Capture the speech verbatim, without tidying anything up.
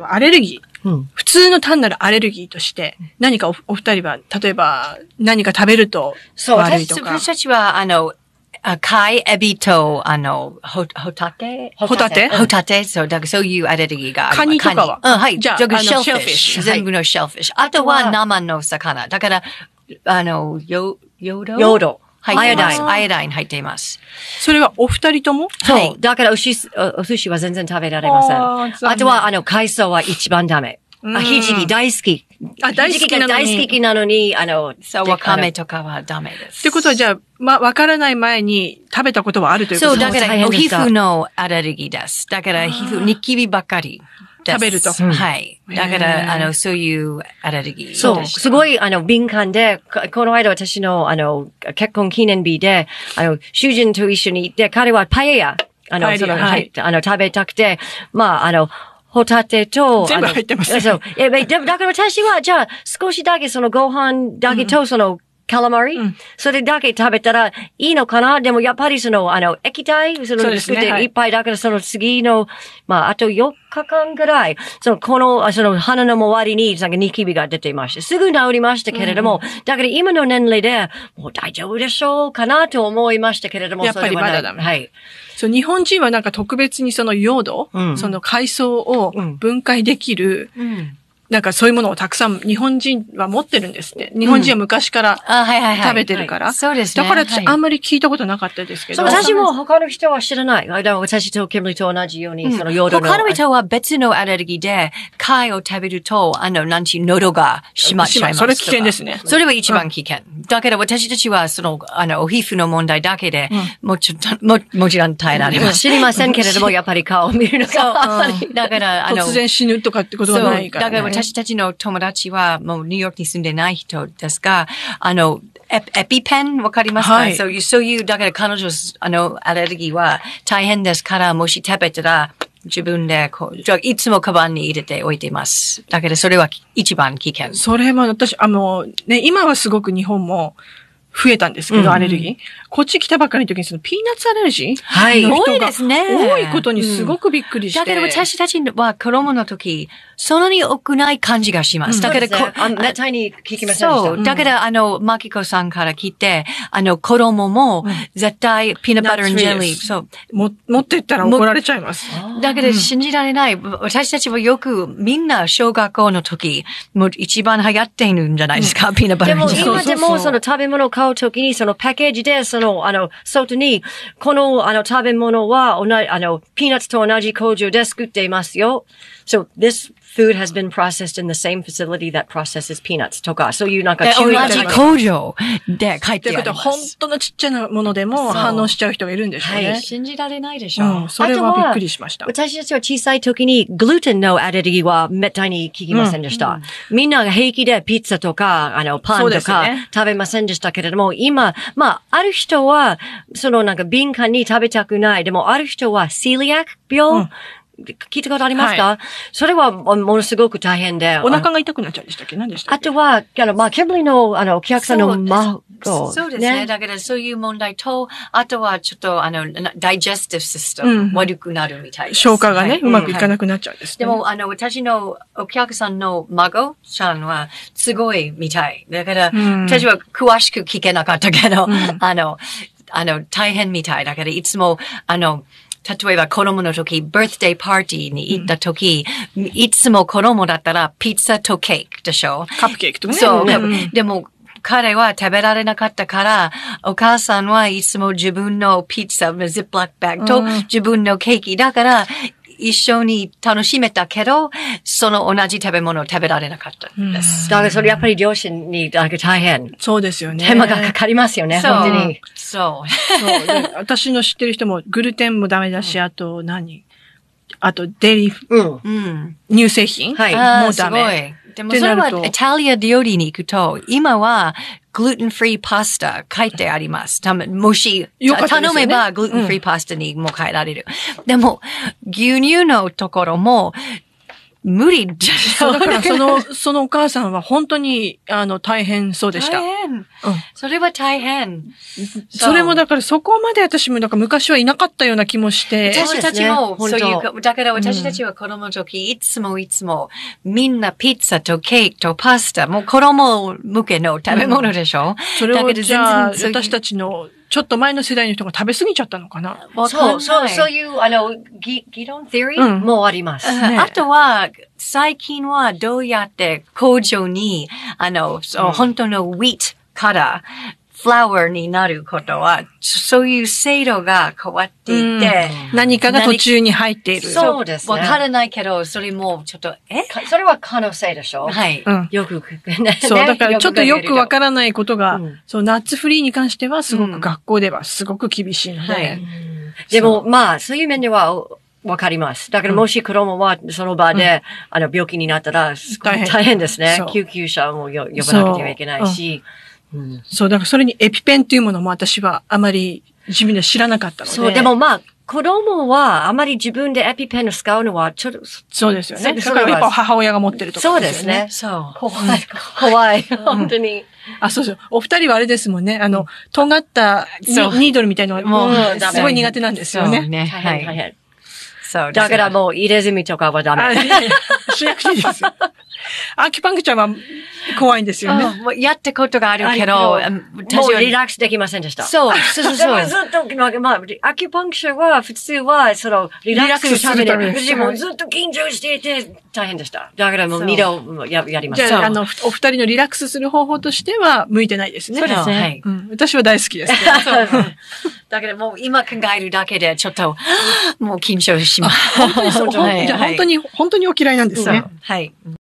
はアレルギー、うん。普通の単なるアレルギーとして、何か お, お二人は、例えば何か食べると悪いとか。 そう、私たちは、あの、貝、エビと、あの、ホタテホタテホタテそう、だからそういうアレルギーがある。 カニとかはうん、はい。 じゃあ、 シェルフィッシェシュ。全部のシェルフィッシュ。あとは生の魚。だから、あの、ヨードヨード。 アイオダイン、アイオダイン入っています。 それはお二人ともそう。だからお寿司、お寿司は全然食べられません。あとは、あの、海藻は一番ダメ。あ、ひじき大好き。 あ、大好きなのに。 大好きなのに、あの、 そう、わかめとかはダメです。 ってことは、じゃあ、ま、わからない前に食べたことはあるということですか？そう、だから、お皮膚のアレルギーです。だから、皮膚、ニキビばっかり。 食べると。 はい。だから、あの、そういうアレルギー。 そう。すごい、あの、敏感で、この間私の、あの、結婚記念日で、あの、主人と一緒に行って、彼はパエヤ、あの、その、はい、あの、食べたくて、まあ、あの、ホタテと、 全部入ってます。 そう。え、だから私は、じゃあ、少しだけそのご飯だけと、その、カラマリ、うん、それだけ食べたらいいのかな。でもやっぱりその、あの、液体、その、作っていっぱいだからその次の、まあ、あとよっかかんぐらい、その、この、その、鼻の周りに、なんかニキビが出ていました。すぐ治りましたけれども、うん、だから今の年齢で、もう大丈夫でしょうかなと思いましたけれども、 やっぱりまだダメ。 はい。 そう、日本人はなんか特別にそのヨード、うん、その海藻を分解できる、うんうんなんかそういうものをたくさん日本人は持ってるんですって。日本人は昔から食べてるから。 そうですね。 だから私あんまり聞いたことなかったですけど。 そう、私も他の人は知らない。私とキムリと同じように、そのヨードの。 他の人は別のアレルギーで、貝を食べると、あの、なんちゅう、喉が閉まっちゃいます。 それ危険ですね。 それは一番危険。だけど私たちは、その、あの、お皮膚の問題だけで、もちろん、も、もちろん耐えられます。 知りませんけれども、やっぱり顔を見るのが。 だから、あの、 突然死ぬとかってことはないから。 だから私たちの友達はもうニューヨークに住んでない人ですが、あの、エ, エピペンわかりますか、はい、そういう、そういう、だから彼女、あの、アレルギーは大変ですから、もし食べたら、自分でこう、じゃいつもカバンに入れておいています。だけどそれは一番危険。 それも私、あの、ね、今はすごく日本も、増えたんですけど、うん、アレルギー。こっち来たばっかりの時にそのピーナッツアレルギーはい。多いですね。 多いことにすごくびっくりして。 うん、だけど私たちは子供の時、そんなに多くない感じがします。うん、だけど、 ね、あ、めったに聞きませんでした。 そう。だけど、あの、マキコさんから聞いて、あの、子供も絶対ピーナッツバタージェリー、そう。 も、持ってったら怒られちゃいます。 だけど信じられない。私たちはよくみんな小学校の時、もう一番流行っているんじゃないですか、うん、ピーナッツバタージェリー。 でも今でもその食べ物を買う時に、そのパッケージで、その、あの、外に、この、あの、食べ物は、同じ、あの、ピーナッツと同じ工場で作っていますよ。So, this food has been processed in the same facility that processes peanuts とか、そういうなんか注意同じ工場で書いてあります。ということは、 本当のちっちゃなものでも反応しちゃう人がいるんですよね。 はい。信じられないでしょう。 うん、それはびっくりしました。 私たちは小さい時に、グルテンのアレルギーはめったに聞きませんでした。うんうん、みんなが平気でピッツァとか、あの、パンとか食べませんでしたけれども、ね、今、まあ、ある人は、そのなんか敏感に食べたくない。でも、ある人は、セリアック病、うん聞いたことありますか、はい、それはものすごく大変で。 お腹が痛くなっちゃうんでしたっけ何でしたっけあとは、あの、まあ、ケブリの、あの、お客さんの孫。 そうですね。ねだからそういう問題と、あとはちょっと、あの、ダイジェスティブシステム悪くなるみたいです。 消化がね、はい、うまくいかなくなっちゃうんです、ねはい、でも、あの、私のお客さんの孫さんは、すごいみたい。だから、うん、私は詳しく聞けなかったけど、うん、あの、あの、大変みたい。だから、いつも、あの、例えば子供の時、バースデーパーティーに行った時、うん、いつも子供だったらピッツァとケーキでしょカップケーキとかね。 そう。うん、でも、彼は食べられなかったから、お母さんはいつも自分のピッツァ、ジップロックバッグと自分のケーキだから、一緒に楽しめたけど、その同じ食べ物を食べられなかったんです。 だからそれやっぱり両親に大変。 そうですよね。 手間がかかりますよね、本当に。 そう。 そうで私の知ってる人もグルテンもダメだし、あと何あとデリー、うん、乳製品、 はい、 もうダメ。 すごい。でもそれはイタリア料理に行くと、今はグルテンフリーパスタ書いてあります。たもし、ね、頼めばグルテンフリーパスタにも変えられる。うん、でも、牛乳のところも、 無理じゃそう、だからその、そのお母さんは本当に、あの、大変そうでした。 大変。うん。それは大変。 それもだからそこまで私もなんか昔はいなかったような気もして。 私たちもそういう、だから私たちは子供の時、いつもいつもみんなピッツァとケーキとパスタ、もう子供向けの食べ物でしょ、うん、 それをじゃあ私たちのちょっと前の世代の人が食べ過ぎちゃったのかな。 そう、そう、そういう、あの、議論、テオリーもあります。 ね、あとは、最近はどうやって工場に、あの、そう、本当のウィートから、フラワーになることは、そういう制度が変わっていて、 うん、何かが途中に入っている。 そうですね。 わからないけど、それもちょっと、えそれは可能性でしょはい。 うん、よく、 ね。そう、だからちょっとよくわからないことが、うん、そう、ナッツフリーに関してはすごく学校ではすごく厳しいので。はい、 でも、まあ、そういう面では、わかります。だからもし子供はその場で、うん、あの、病気になったら、大変大変ですね。救急車も呼ばなくてはいけないし。 うん、そう、だからそれにエピペンっていうものも私はあまり自分で知らなかったので。 そう、でもまあ、子供はあまり自分でエピペンを使うのはちょっと。 そうですよね。だからやっぱ母親が持ってるとか、 ね。そうですね。 そう。 怖い。怖い。本当に。 あ、そうそう。お二人はあれですもんね。あの、尖ったニードルみたいなのがもうすごい苦手なんですよね。 そうね。はい。 そう。だからもう入れ墨とかはダメ。 しなくていいですよ。アキュパンクチャーは怖いんですよね。 もうやったことがあるけど、 もうリラックスできませんでした。 そう、そうそうそう。 ずっと、まあ、アキュパンクチャーは普通は、その、リラックスするために、もうずっと緊張していて大変でした。だからもう二度ややりました。 じゃあ、あの、お二人のリラックスする方法としては向いてないですね。 そうですね。 はい。うん、私は大好きです。 だけどもう今考えるだけでちょっと、もう緊張します。 本当にそう。本当に、本当にお嫌いなんですね。 はい。